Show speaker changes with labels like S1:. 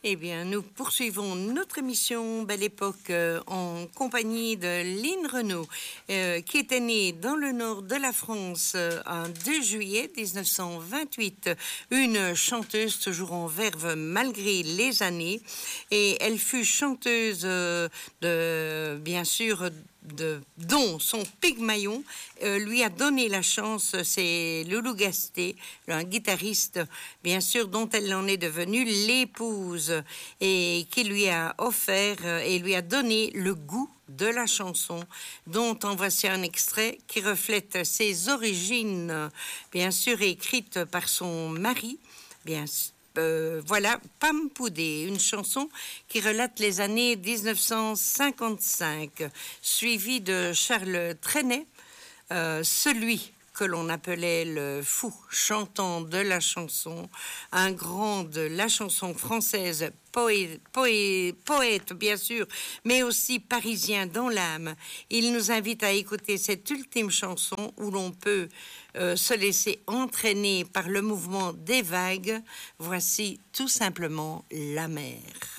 S1: Eh bien, nous poursuivons notre émission Belle Époque en compagnie de Line Renaud, qui était née dans le nord de la France un 2 juillet 1928. Une chanteuse toujours en verve malgré les années. Et elle fut chanteuse bien sûr, dont son Pygmalion lui a donné la chance. C'est Loulou Gasté, un guitariste, bien sûr, dont elle en est devenue l'épouse et qui lui a offert et lui a donné le goût de la chanson, dont en voici un extrait qui reflète ses origines, bien sûr écrite par son mari, bien sûr. Voilà, Pam Poudé, une chanson qui relate les années 1955, suivie de Charles Trenet, celui que l'on appelait le fou chantant de la chanson, un grand de la chanson française, poète bien sûr, mais aussi parisien dans l'âme. Il nous invite à écouter cette ultime chanson où l'on peut se laisser entraîner par le mouvement des vagues. Voici tout simplement la mer.